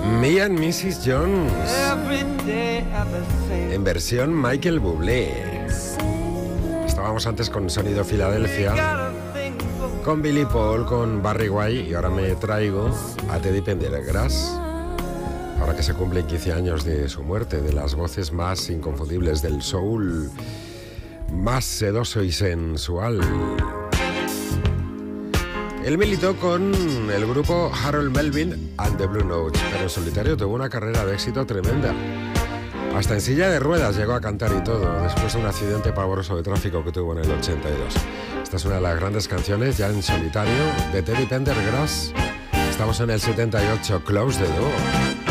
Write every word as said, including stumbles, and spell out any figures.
Me and missus Jones, en versión Michael Bublé. Estábamos antes con Sonido Filadelfia, con Billy Paul, con Barry White, y ahora me traigo a Teddy Pendergrass, ahora que se cumplen quince años de su muerte, de las voces más inconfundibles del soul, más sedoso y sensual. Él militó con el grupo Harold Melvin and the Blue Notes, pero en solitario tuvo una carrera de éxito tremenda. Hasta en silla de ruedas llegó a cantar y todo, después de un accidente pavoroso de tráfico que tuvo en el ochenta y dos. Esta es una de las grandes canciones, ya en solitario, de Teddy Pendergrass. Estamos en el setenta y ocho, Close the Door.